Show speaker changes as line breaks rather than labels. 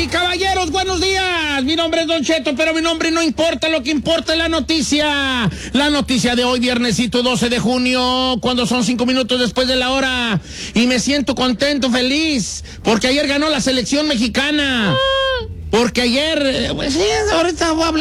caballeros, buenos días. Mi nombre es Don Cheto, pero mi nombre no importa. Lo que importa es la noticia. La noticia de hoy, viernesito 12 de junio, cuando son 5 minutos después de la hora. Y me siento contento, feliz, porque ayer ganó la selección mexicana. Porque ayer, pues sí, ahorita voy a hablar.